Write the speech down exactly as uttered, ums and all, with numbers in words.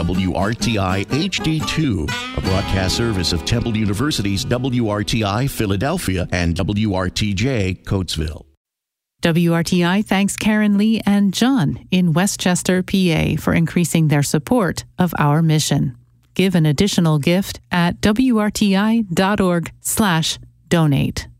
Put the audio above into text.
W R T I H D two, a broadcast service of Temple University's W R T I Philadelphia and W R T J Coatesville. W R T I thanks Karen Lee and John in Westchester, P A for increasing their support of our mission. Give an additional gift at W R T I dot org slash donate.